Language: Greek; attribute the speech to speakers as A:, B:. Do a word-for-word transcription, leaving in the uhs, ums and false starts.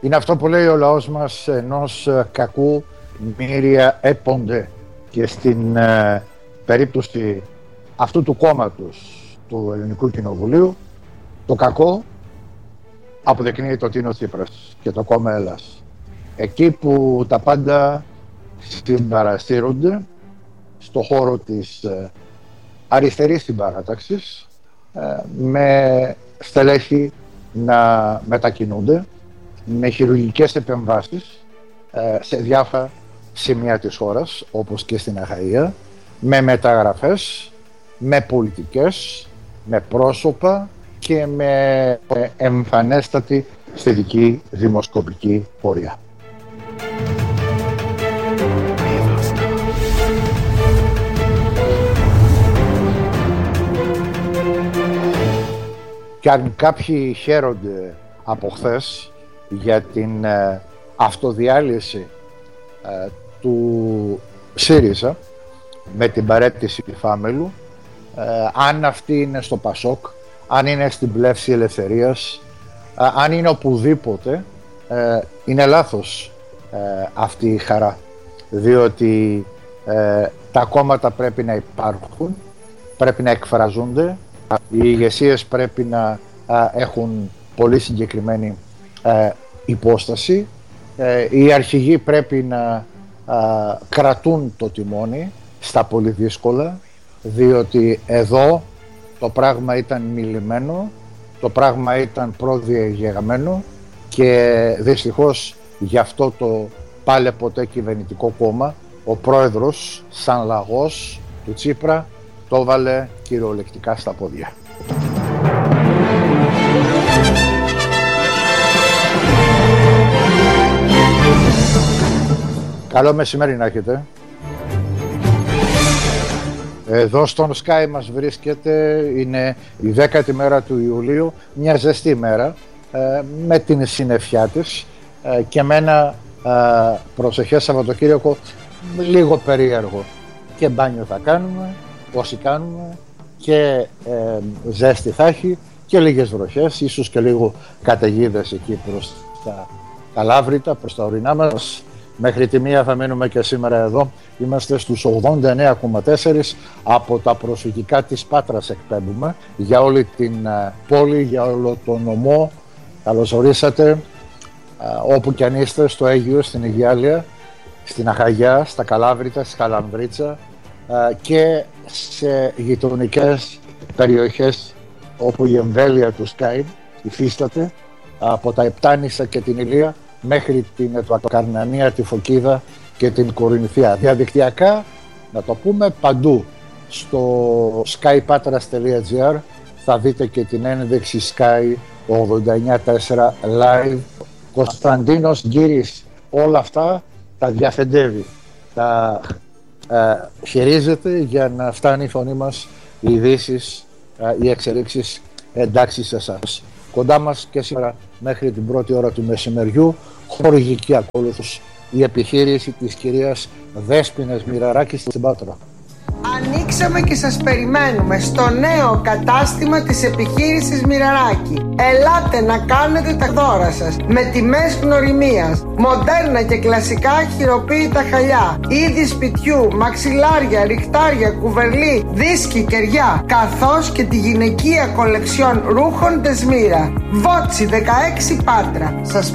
A: Είναι αυτό που λέει ο λαός μας, ενός κακού μοίρια έπονται, και στην ε, περίπτωση αυτού του κόμματος του Ελληνικού Κοινοβουλίου, το κακό αποδεικνύει το Τίνο Τσίπρας και το κόμμα Ελλάς. Εκεί που τα πάντα συμπαραστήρονται στο χώρο της ε, αριστερής συμπαράταξης, ε, με στελέχη να μετακινούνται, με χειρουργικές επεμβάσεις ε, σε διάφορα σημεία της χώρας, όπως και στην Αχαΐα, με μεταγραφές, με πολιτικές, με πρόσωπα και με εμφανέστατη θετική δημοσκοπική πορεία. Και αν κάποιοι χαίρονται από χθες για την ε, αυτοδιάλυση ε, του ΣΥΡΙΖΑ με την παρέτηση του Φάμελου, ε, αν αυτή είναι στο ΠΑΣΟΚ, αν είναι στην Πλεύση Ελευθερίας, ε, αν είναι οπουδήποτε, ε, είναι λάθος ε, αυτή η χαρά, διότι ε, τα κόμματα πρέπει να υπάρχουν, πρέπει να εκφραζούνται, οι ηγεσίες πρέπει να α, έχουν πολύ συγκεκριμένη α, υπόσταση, ε, οι αρχηγοί πρέπει να α, κρατούν το τιμόνι στα πολύ δύσκολα, διότι εδώ το πράγμα ήταν μιλημένο, το πράγμα ήταν προδιαγεγραμμένο, και δυστυχώς γι' αυτό το πάλε ποτέ κυβερνητικό κόμμα, ο πρόεδρος σαν λαγός του Τσίπρα το βάλε κυριολεκτικά στα πόδια. Καλό μεσημέρι να έχετε. Εδώ στον Sky μας βρίσκεται, είναι η δέκατη μέρα του Ιουλίου, μια ζεστή μέρα, ε, με την συννεφιά της ε, και με ένα ε, προσεχές Σαββατοκύριακο λίγο περίεργο. Και μπάνιο θα κάνουμε, όσοι κάνουμε, και ε, ζέστη θα έχει και λίγες βροχές, ίσως και λίγο καταιγίδες εκεί προς τα Καλάβρητα, προς τα ορεινά μας. Μέχρι τη μία θα μείνουμε και σήμερα εδώ. Είμαστε στους ογδόντα εννέα κόμμα τέσσερα από τα προσφυγικά της Πάτρας εκπέμπουμε για όλη την uh, πόλη, για όλο τον νομό. Καλώς ορίσατε uh, όπου κι αν είστε, στο Αίγυο, στην Αιγιάλεια, στην Αχαγιά, στα Καλάβρητα, στη Χαλανδρίτσα uh, και σε γειτονικές περιοχές όπου η εμβέλεια του Sky υφίσταται, από τα Επτάνησα και την Ηλία μέχρι την Ετωακαρνανία, τη Φωκίδα και την Κορινθία. Διαδικτυακά, να το πούμε, παντού στο skypatras τελεία gr θα δείτε και την ένδειξη Sky ογδόντα εννέα τέσσερα live. Κωνσταντίνος Γκύρης όλα αυτά τα διαφεντεύει, τα ε, χειρίζεται για να φτάνει η φωνή μας, οι ειδήσεις, ε, οι εξελίξεις εντάξει σε εσάς. Κοντά μας και σήμερα μέχρι την πρώτη ώρα του μεσημεριού, χορηγική ακόλουθος, η επιχείρηση της κυρίας Δέσποινας Μοιραράκη στην Πάτρα.
B: Ανοίξαμε και σας περιμένουμε στο νέο κατάστημα της επιχείρησης Μοιραράκη. Ελάτε να κάνετε τα δώρα σας με τιμές γνωριμίας, μοντέρνα και κλασικά χειροποίητα χαλιά, είδη σπιτιού, μαξιλάρια, ριχτάρια, κουβερλί, δίσκοι, κεριά, καθώς και τη γυναικεία κολεξιόν ρούχων Τεσμύρα. Βότσι δεκαέξι Πάτρα. Σας